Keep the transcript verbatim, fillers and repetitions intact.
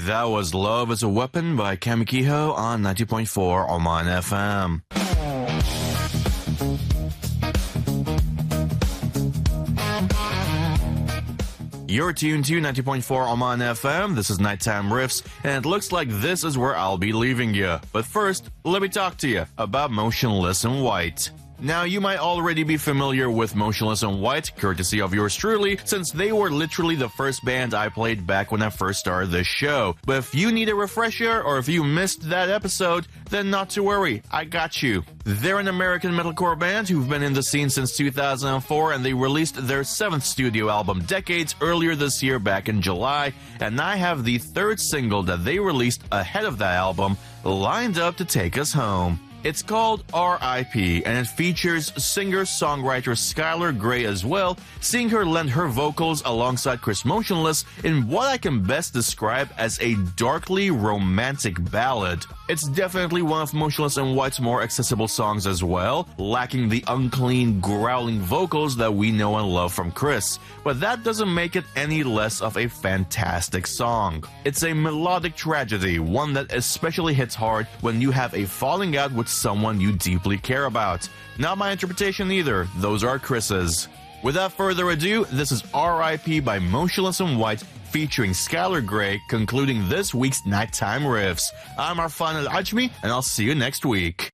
That was Love is a Weapon by Kamikiho on ninety point four Oman F M. You're tuned to ninety point four Oman F M. This is Nighttime Riffs, and it looks like this is where I'll be leaving you. But first, let me talk to you about Motionless in White. Now, you might already be familiar with Motionless in White, courtesy of yours truly, since they were literally the first band I played back when I first started this show. But if you need a refresher, or if you missed that episode, then not to worry, I got you. They're an American metalcore band who've been in the scene since two thousand four, and they released their seventh studio album, Decades, earlier this year back in July, and I have the third single that they released ahead of that album lined up to take us home. It's called R I P, and it features singer-songwriter Skylar Grey as well, seeing her lend her vocals alongside Chris Motionless in what I can best describe as a darkly romantic ballad. It's definitely one of Motionless in White's more accessible songs as well, lacking the unclean, growling vocals that we know and love from Chris, but that doesn't make it any less of a fantastic song. It's a melodic tragedy, one that especially hits hard when you have a falling out with someone you deeply care about. Not my interpretation either, those are Chris's. Without further ado, this is R I P by Motionless in White featuring Skylar Grey, concluding this week's Nighttime Riffs. I'm Arfan Al-Ajmi, and I'll see you next week.